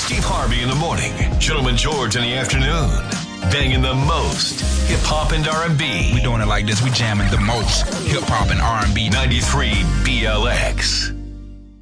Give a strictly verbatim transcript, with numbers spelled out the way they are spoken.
Steve Harvey in the morning, Gentleman George in the afternoon. Banging the most hip-hop and R and B. We doing it like this. We jamming the most hip-hop and R and B. ninety-three B L X.